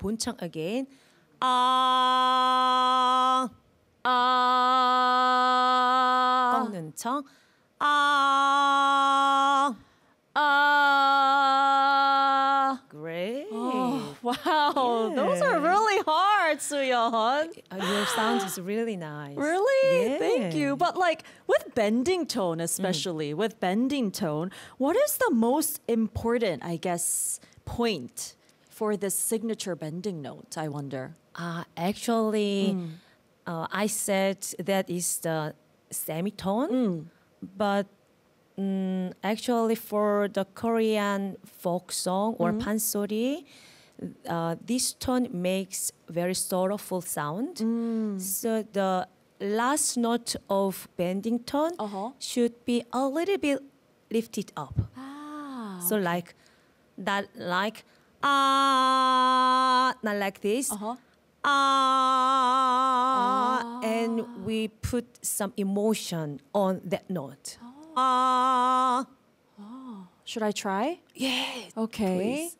본청 again. 아. 꺾는 청. 아. Great. Oh, wow, Yeah. those are really hard, Suyeon. Your sound is really nice. Really? Yeah. Thank you. But like with bending tone, especially with bending tone, what is the most important, I guess, point for this signature bending note, I wonder? Actually, I said that is the semitone, but actually for the Korean folk song or pansori, this tone makes very sorrowful sound. So the last note of bending tone should be a little bit lifted up. So like that, like not like this. And we put some emotion on that note. Should I try? Yeah. Okay. Please.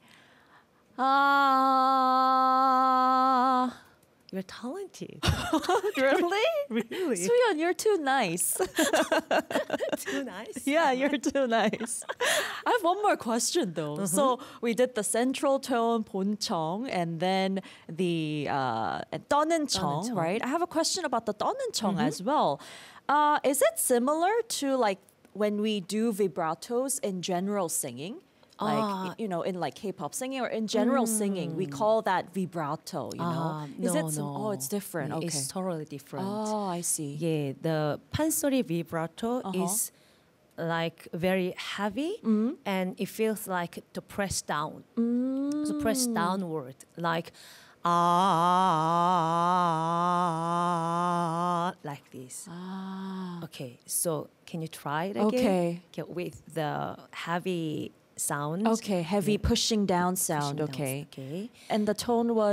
You're talented. Really? Really? Suyeon, you're too nice. Too nice. Yeah, you're too nice. I have one more question though. So we did the central tone, 본청, and then the 떠는 청, 청. right? I have a question about the 떠는 청 as well. Is it similar to like when we do vibratos in general singing? Like, you know, in like K-pop singing or in general singing, we call that vibrato, you know? Is it no. Oh, it's different. Okay. It's totally different. Oh, I see. Yeah, the pansori vibrato is like very heavy and it feels like to press down. So press downward, like like this. Okay, so can you try it again? Okay. With the heavy sound. Okay, heavy pushing down sound. Pushing down, Okay. okay. And the tone was